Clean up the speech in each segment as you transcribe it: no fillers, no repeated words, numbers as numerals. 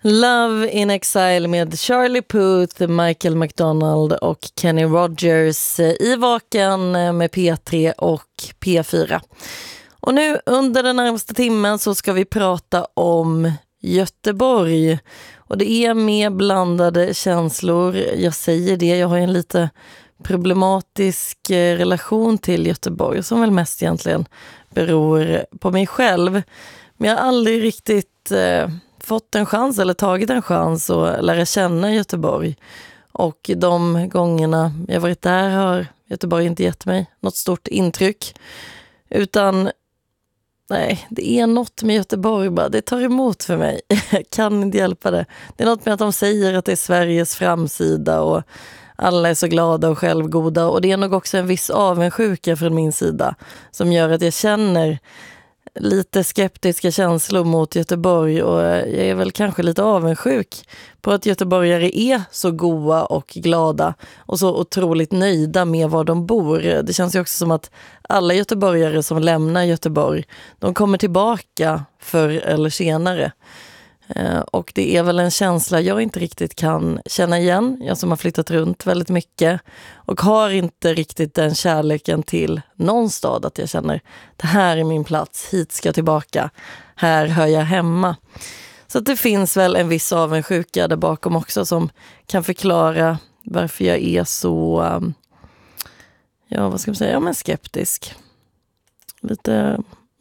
Love in Exile med Charlie Puth, Michael McDonald och Kenny Rogers i Vaken med P3 och P4. Och nu under den närmaste timmen så ska vi prata om Göteborg. Och det är med blandade känslor. Jag säger det, jag har en lite problematisk relation till Göteborg som väl mest egentligen beror på mig själv. Men jag har aldrig riktigt fått en chans eller tagit en chans att lära känna Göteborg. Och de gångerna jag varit där har Göteborg inte gett mig något stort intryck. Utan nej, det är något med Göteborg bara. Det tar emot för mig. Jag kan inte hjälpa det. Det är något med att de säger att det är Sveriges framsida och alla är så glada och självgoda. Och det är nog också en viss avundsjuka från min sida som gör att jag känner lite skeptiska känslor mot Göteborg, och jag är väl kanske lite avundsjuk på att göteborgare är så goa och glada och så otroligt nöjda med var de bor. Det känns ju också som att alla göteborgare som lämnar Göteborg, de kommer tillbaka förr eller senare. Och det är väl en känsla jag inte riktigt kan känna igen. Jag som har flyttat runt väldigt mycket och har inte riktigt den kärleken till någon stad att jag känner det här är min plats, hit ska jag tillbaka, här hör jag hemma. Så att det finns väl en viss avundsjuka där bakom också som kan förklara varför jag är så vad ska man säga, men skeptisk. Lite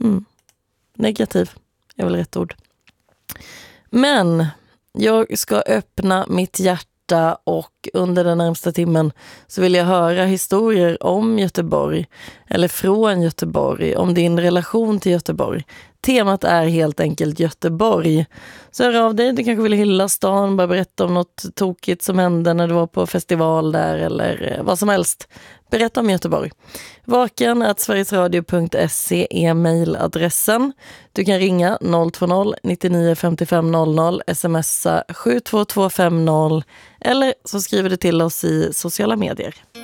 negativ är väl rätt ord. Men jag ska öppna mitt hjärta och under den närmsta timmen så vill jag höra historier om Göteborg eller från Göteborg, om din relation till Göteborg. Temat är helt enkelt Göteborg. Så hör av dig, du kanske vill hylla stan, bara berätta om något tokigt som hände när du var på festival där eller vad som helst. Berätta om Göteborg. vaken@sverigesradio.se är mejladressen. Du kan ringa 020 99 55 00, smsa 72250 eller så skriver du till oss i sociala medier.